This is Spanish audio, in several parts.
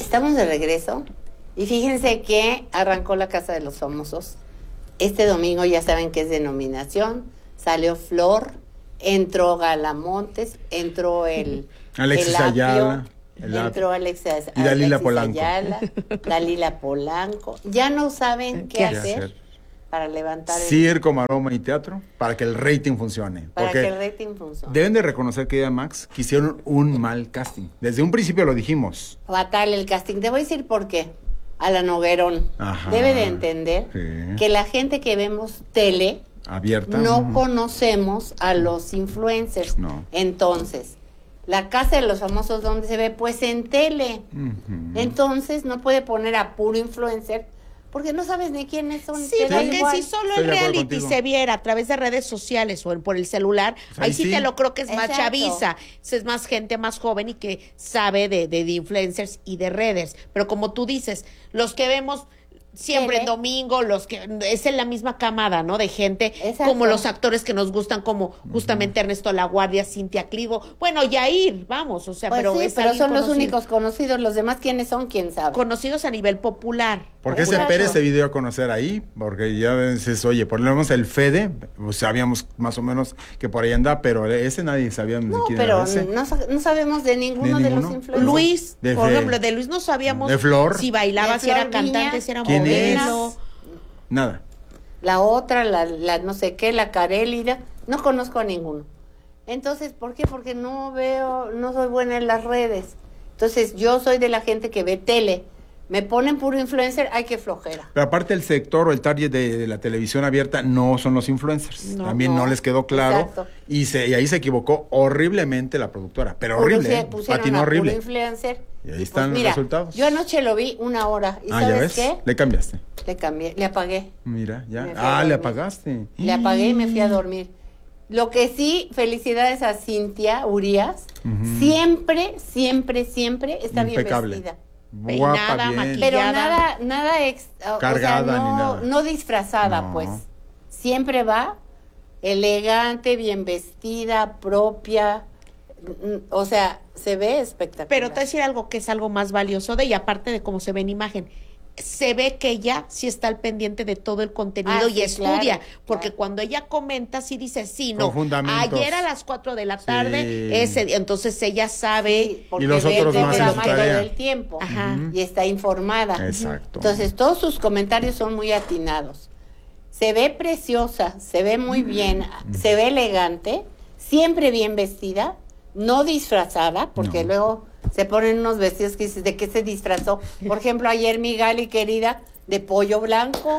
Estamos de regreso y fíjense que arrancó la Casa de los Famosos. Este domingo ya saben que es de nominación. Salió Flor, entró Gala Montes, entró Alexis Ayala. Entró Alexis y Dalila Polanco. Dalila Polanco. Ya no saben qué hacer para levantar circo, maroma y teatro para que el rating funcione. Para que el rating funcione. Deben de reconocer, querida Max, que hicieron un mal casting. Desde un principio lo dijimos. Fatal el casting. Te voy a decir por qué. Alan Noguerón debe de entender que la gente que vemos tele abierta no conocemos a los influencers. No. Entonces, la Casa de los Famosos, ¿dónde se ve? Pues en tele. Entonces, no puede poner a puro influencer porque no sabes ni quiénes son. Sí, porque si solo el reality se viera a través de redes sociales o por el celular, pues ahí sí te lo creo que es más chaviza, es más gente más joven y que sabe de influencers y de redes. Pero como tú dices, los que vemos siempre en domingo, los que es en la misma camada, ¿no? De gente, como los actores que nos gustan, como justamente Ernesto Laguardia, Cintia Clivo, bueno, Yair, vamos, o sea, pues pero sí, es pero son conocido. Los únicos conocidos, los demás quiénes son, quién sabe. Conocidos a nivel popular. Porque ese Pérez se dio a conocer ahí, porque ya dices, oye, ponemos el Fede, pues sabíamos más o menos que por ahí anda, pero ese nadie sabía ni quién era ese. No sabemos de ninguno de los influencers. Luis, por ejemplo, de Luis no sabíamos de Flor, si bailaba, si era cantante, si era modelo. Nada. La otra, la no sé qué, la Carélida, no conozco a ninguno. Entonces, ¿por qué? Porque no soy buena en las redes. Entonces, yo soy de la gente que ve tele. Me ponen puro influencer, ay, qué flojera. Pero aparte el sector o el target de la televisión abierta no son los influencers. También no les quedó claro. Y ahí se equivocó horriblemente la productora. Pero horrible, patinó horrible. Puro influencer. Y ahí están los resultados. Yo anoche lo vi 1 hora. ¿Y sabes ¿ya ves? qué? Le cambiaste. Le cambié, le apagué. Mira, ya. Le apagaste. Le apagué y me fui a dormir. Lo que sí, felicidades a Cintia Urías. Siempre está impecable. Bien vestida. Peinada, maquillada. Pero nada cargada, o sea, ni nada. No disfrazada, pues. Siempre va elegante, bien vestida, propia. O sea, se ve espectacular. Pero te voy a decir algo que es algo más valioso de ella, aparte de cómo se ve en imagen. Se ve que ella sí está al pendiente de todo el contenido y estudia, porque cuando ella comenta, sí dice, ayer a las 4 de la tarde, entonces ella sabe, porque y los otros más en su tarea todo el tiempo, y está informada. Exacto. Entonces, todos sus comentarios son muy atinados. Se ve preciosa, se ve muy bien, se ve elegante, siempre bien vestida, no disfrazada, porque luego se ponen unos vestidos que dices, ¿de qué se disfrazó? Por ejemplo, ayer mi Gali querida, de pollo blanco.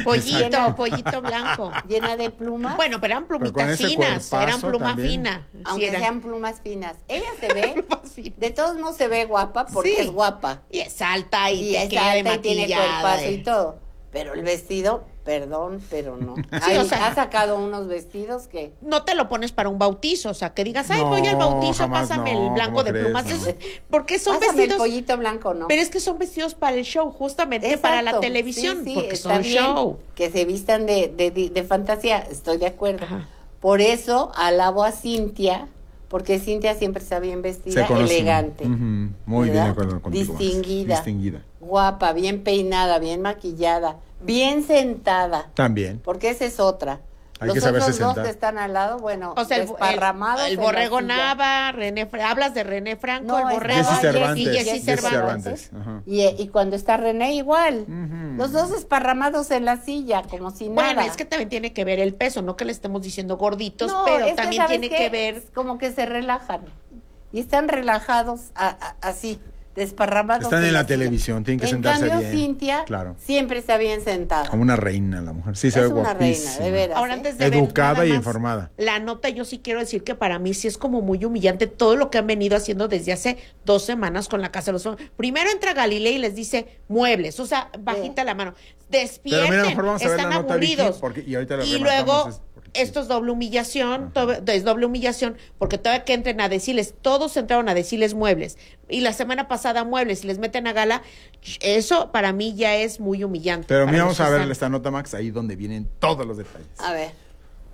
Pollito blanco. Llena de plumas. Bueno, pero eran plumitas finas, eran plumas finas. Aunque sean plumas finas. Ella se ve, de todos modos se ve guapa, porque es guapa. Y es alta y tiene cuerpazo y todo. Pero el vestido, perdón, pero no. Ha sacado unos vestidos que... No te lo pones para un bautizo, o sea, que digas, voy al bautizo, pásame el blanco de plumas. Porque son vestidos... el pollito blanco, ¿no? Pero es que son vestidos para el show, justamente para la televisión, porque son show. Que se vistan de fantasía, estoy de acuerdo. Por eso alabo a Cintia, porque Cintia siempre está bien vestida, elegante. Muy bien de acuerdo contigo. Distinguida. Guapa, bien peinada, bien maquillada, bien sentada. También. Porque esa es otra. Hay Los otros dos que están al lado, bueno, o sea, desparramados. El Borrego Nava, hablas de René Franco, el Borrego y Jessy Cervantes. Y cuando está René igual. Los dos esparramados en la silla, como si nada. Bueno, es que también tiene que ver el peso, no que le estemos diciendo gorditos, pero también tiene que ver... Como que se relajan. Y están relajados así. Desparramados. Están en la televisión, tienen que sentarse bien. En cambio, Cintia siempre está bien sentada. Como una reina la mujer. Sí, se ve guapísima. Reina, de veras. Ahora, antes de educada y informada. La nota, yo sí quiero decir que para mí sí es como muy humillante todo lo que han venido haciendo desde hace 2 semanas con la Casa de los Famosos. Primero entra Galilea y les dice muebles, o sea, bajita la mano. Despierten, pero mira, mejor vamos a ver están la nota, aburridos. Vicky, y ahorita y luego... Esto es doble humillación, es doble humillación, porque todavía que entren a decirles, todos entraron a decirles muebles, y la semana pasada muebles, y les meten a Gala, eso para mí ya es muy humillante. Pero mira, vamos a ver esta nota, Max, ahí donde vienen todos los detalles. A ver.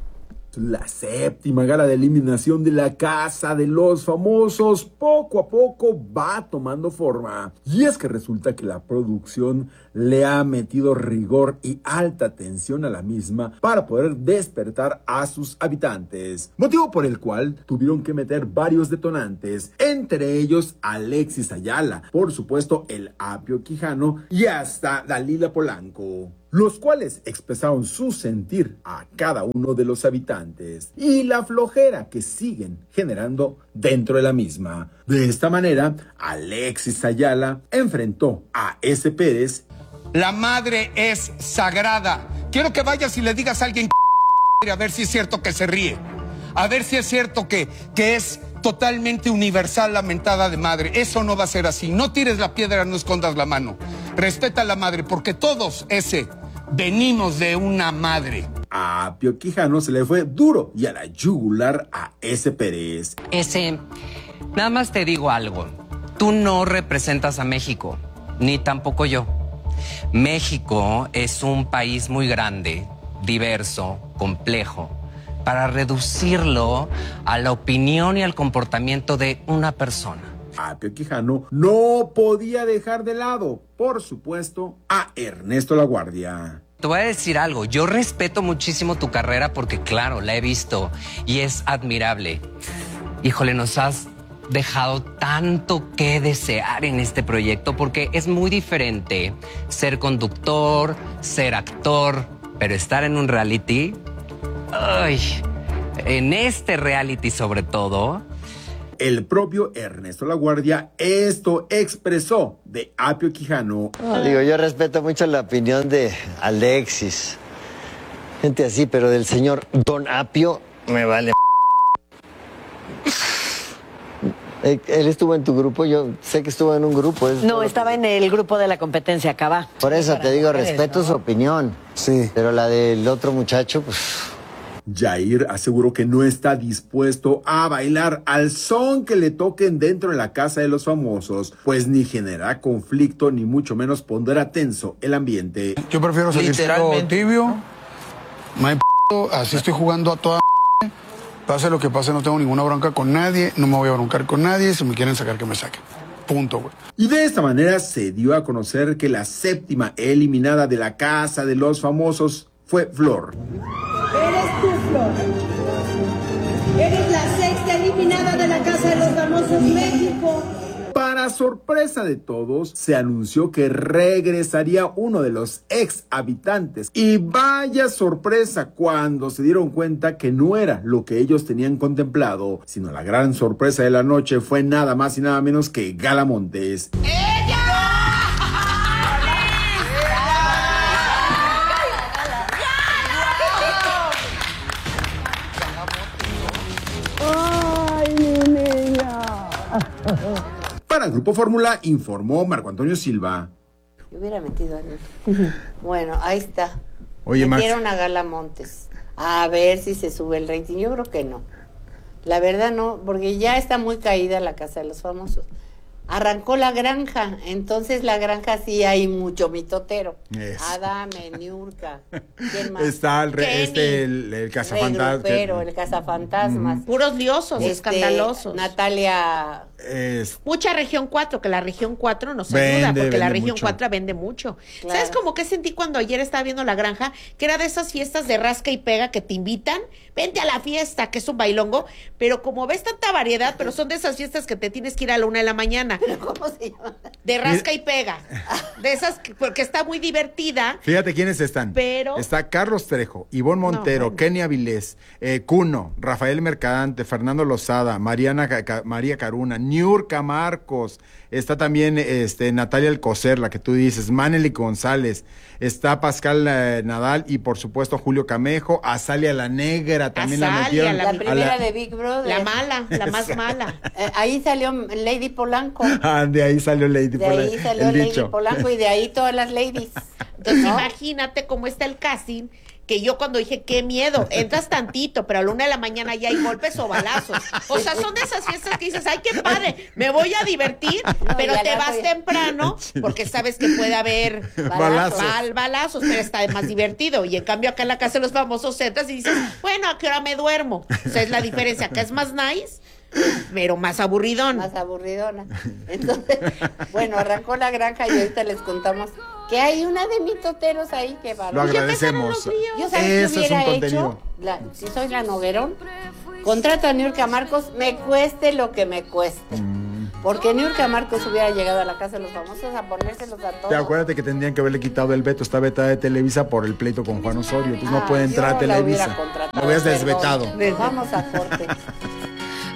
La 7ª gala de eliminación de la Casa de los Famosos poco a poco va tomando forma. Y es que resulta que la producción le ha metido rigor y alta tensión a la misma para poder despertar a sus habitantes. Motivo por el cual tuvieron que meter varios detonantes, entre ellos Alexis Ayala, por supuesto el Apio Quijano y hasta Dalila Polanco, los cuales expresaron su sentir a cada uno de los habitantes y la flojera que siguen generando dentro de la misma. De esta manera, Alexis Ayala enfrentó a S. Pérez. La madre es sagrada. Quiero que vayas y le digas a alguien a ver si es cierto que se ríe. A ver si es cierto que es totalmente universal la mentada de madre. Eso no va a ser así. No tires la piedra, no escondas la mano. Respeta a la madre, porque todos venimos de una madre. A Apio Quijano se le fue duro y a la yugular a S. Pérez. Nada más te digo algo. Tú no representas a México, ni tampoco yo. México es un país muy grande, diverso, complejo, para reducirlo a la opinión y al comportamiento de una persona. Apio Quijano no podía dejar de lado, por supuesto, a Ernesto Laguardia. Te voy a decir algo, yo respeto muchísimo tu carrera porque, claro, la he visto y es admirable. Híjole, nos has dejado tanto que desear en este proyecto porque es muy diferente ser conductor, ser actor, pero estar en un reality, en este reality sobre todo. El propio Ernesto Laguardia esto expresó de Apio Quijano. Yo respeto mucho la opinión de Alexis, gente así, pero del señor Don Apio me vale. Él estuvo en tu grupo, yo sé que estuvo en un grupo. No, estaba en el grupo de la competencia Cabá. Por eso te digo, respeto su opinión. Sí. Pero la del otro muchacho, pues... Jair aseguró que no está dispuesto a bailar al son que le toquen dentro de la Casa de los Famosos, pues ni generará conflicto ni mucho menos pondrá tenso el ambiente. Yo prefiero salir tibio, no hay así estoy jugando a toda. Pase lo que pase, no tengo ninguna bronca con nadie, no me voy a broncar con nadie, si me quieren sacar, que me saquen. Punto, güey. Y de esta manera se dio a conocer que la 7ª eliminada de la Casa de los Famosos fue Flor. Eres tú, Flor. Eres la 6ª eliminada de la Casa de los Famosos México. Para sorpresa de todos, se anunció que regresaría uno de los ex habitantes. Y vaya sorpresa cuando se dieron cuenta que no era lo que ellos tenían contemplado, sino la gran sorpresa de la noche fue nada más y nada menos que Gala Montes. Para el Grupo Fórmula informó Marco Antonio Silva. Yo hubiera metido a él. Bueno, ahí está. Oye, metieron a Gala Montes. A ver si se sube el rating. Yo creo que no. La verdad no, porque ya está muy caída la Casa de los Famosos. Arrancó La Granja, entonces La Granja sí hay mucho mitotero. Adame, Niurka, ¿quién más? Está el Cazafantasmas. El Cazafantasmas. Puros liosos, escandalosos. Natalia... Mucha región 4, que la región 4 nos ayuda, porque la región 4 vende mucho. Claro. ¿Sabes cómo que sentí cuando ayer estaba viendo La Granja? Que era de esas fiestas de rasca y pega que te invitan, vente a la fiesta, que es un bailongo, pero como ves tanta variedad, pero son de esas fiestas que te tienes que ir a la 1 de la mañana. ¿Pero cómo se llama? De rasca y pega. De esas, porque está muy divertida. Fíjate quiénes están. Está Carlos Trejo, Ivonne Montero, Kenia Avilés, Cuno, Rafael Mercadante, Fernando Lozada, María Caruna, Niurka Marcos, está también Natalia Alcocer, la que tú dices, Manely González, está Pascal Nadal y por supuesto Julio Camejo, Azalia la Negra, también la metieron. La primera de Big Brother. La mala, la más mala. Ahí salió Lady Polanco. De ahí salió Lady Polanco. De ahí salió Lady Polanco y de ahí todas las ladies. Entonces imagínate cómo está el casting, que yo cuando dije, qué miedo, entras tantito, pero a la 1 de la mañana ya hay golpes o balazos. O sea, son de esas fiestas que dices, ay, qué padre, me voy a divertir, pero te vas temprano porque sabes que puede haber balazos, pero está más divertido. Y en cambio acá en la casa de los famosos entras y dices, bueno, ¿a qué hora me duermo? O sea, es la diferencia, acá es más nice, pero más aburridón. Más aburridona. Entonces, bueno, arrancó la granja y ahorita les contamos que hay una de mitoteros ahí que va. Lo agradecemos. Yo sabes que hubiera hecho, si soy la Noguerón, contrato a Niurka Marcos, me cueste lo que me cueste. Porque Niurka Marcos hubiera llegado a la casa de los famosos a ponérselos a todos. Acuérdate que tendrían que haberle quitado el veto, está vetada de Televisa por el pleito con Juan Osorio, entonces no puede entrar a Televisa. Lo hubieras desvetado. Vamos a corte.